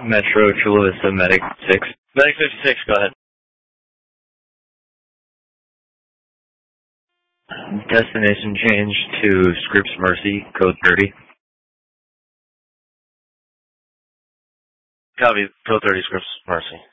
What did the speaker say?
Metro Chula Vista Medic 6. Medic 56, go ahead. Destination change to Scripps Mercy, code 30. Copy, code 30 Scripps Mercy.